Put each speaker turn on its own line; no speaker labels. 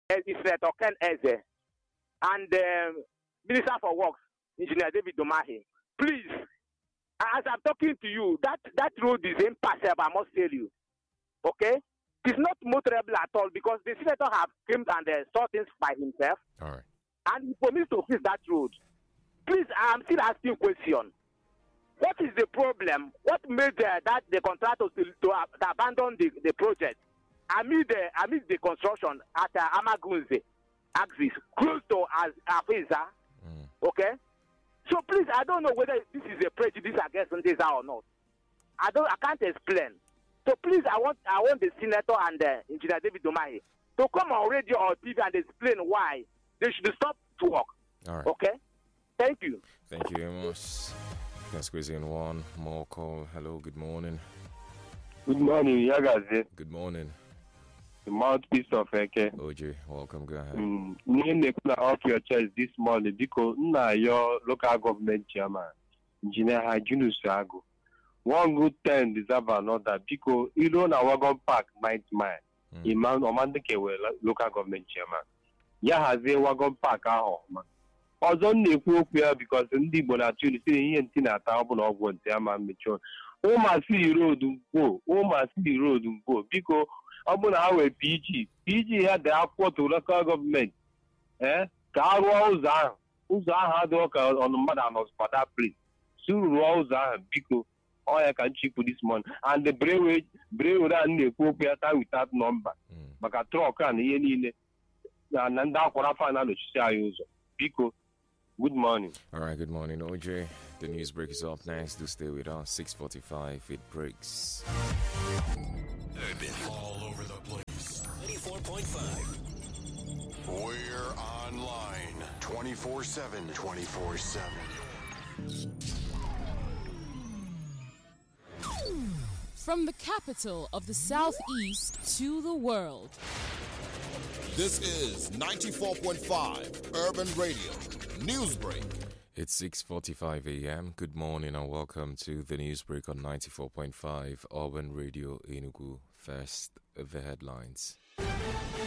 Senator Ken Eze, and Minister for Works, Engineer David Domahi. Please, as I'm talking to you, that road is impassable, I must tell you. Okay? It's not motorable at all because the senator have come and saw things by himself.
All right.
And he promised to fix that road. Please, I'm still asking question. What is the problem? What made the contractors to abandon the project amid the construction at Amagunze axis close to Afiza? Okay? So please, I don't know whether this is a prejudice against Ndeza or not. I can't explain. So please, I want the senator and Engineer David Domahi to come on radio or TV and explain why they should stop to work.
All right.
Okay? Thank you.
Thank you very much. Can squeeze in one more call. Hello, good morning.
Good morning, Yagazi.
Good morning.
The mouthpiece of Eke.
OJ, welcome. Go ahead.
Off your chest this morning because your local government chairman, Engineer Hajunus Ago. One good turn deserve another because you know na wagon park 90 mile. Iman Omandeke local government chairman. Ya hazie wagon park ahụ ma. Ọzọ na-ekwu okwu ya because ndị Igbo na-achụ isi ihe ntị na-ata ọ bụ na ọgwụ ntị ama mmechi. Ụmụasị road mkpo biko ọ bụ na ha wee PG ya dị akwụkwọ to local government. Ka a rụọ ụzọ ahụ adịghị ka ọnụ mmadụ anọzụkwa that place. Suru rụọ ụzọ ahụ biko. Oh, I can check this morning. And the brewery and the Popia without number. But truck and any and that for a final use. Pico. Good morning.
All right, good morning, OJ. The news break is up next. Do stay with us. 6:45. It breaks.
All over the place. 94.5. We're online 24/7. 24/7.
From the capital of the Southeast to the world.
This is 94.5 Urban Radio Newsbreak.
It's 6:45 a.m. Good morning and welcome to the Newsbreak on 94.5 Urban Radio Enugu. First, the headlines.